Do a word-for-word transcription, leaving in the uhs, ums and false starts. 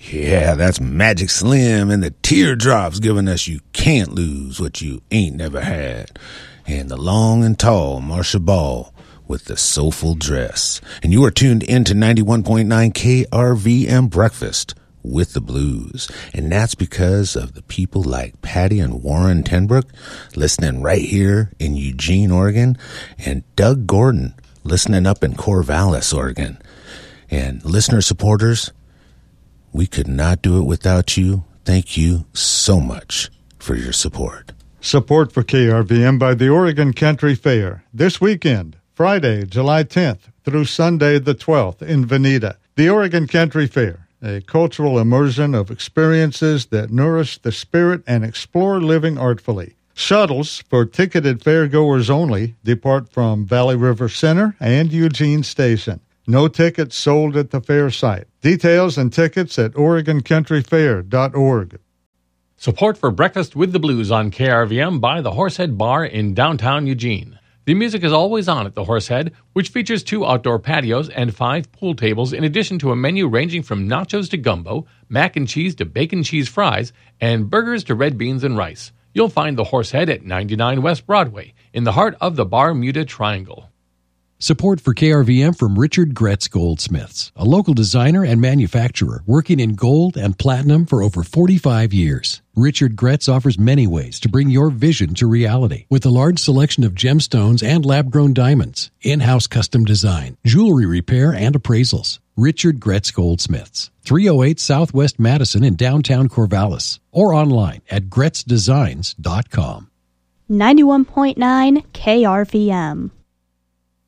Yeah, that's Magic Slim and the Teardrops giving us You Can't Lose What You Ain't Never Had. And the long and tall Marsha Ball with The Soulful Dress. And you are tuned into ninety-one point nine K R V M Breakfast with the Blues. And that's because of the people like Patty and Warren Tenbrook listening right here in Eugene, Oregon, and Doug Gordon listening up in Corvallis, Oregon. And listener supporters, we could not do it without you. Thank you so much for your support. Support for K R V M by the Oregon Country Fair this weekend, Friday, July tenth through Sunday the twelfth in Veneta. The Oregon Country Fair, a cultural immersion of experiences that nourish the spirit and explore living artfully. Shuttles for ticketed fairgoers only depart from Valley River Center and Eugene Station. No tickets sold at the fair site. Details and tickets at oregon country fair dot org. Support for Breakfast with the Blues on K R V M by the Horsehead Bar in downtown Eugene. The music is always on at the Horsehead, which features two outdoor patios and five pool tables, in addition to a menu ranging from nachos to gumbo, mac and cheese to bacon cheese fries, and burgers to red beans and rice. You'll find the Horsehead at ninety-nine West Broadway, in the heart of the Bermuda Triangle. Support for K R V M from Richard Gretz Goldsmiths, a local designer and manufacturer working in gold and platinum for over forty-five years. Richard Gretz offers many ways to bring your vision to reality with a large selection of gemstones and lab-grown diamonds, in-house custom design, jewelry repair, and appraisals. Richard Gretz Goldsmiths, three oh eight Southwest Madison in downtown Corvallis, or online at gretz designs dot com. ninety-one point nine K R V M.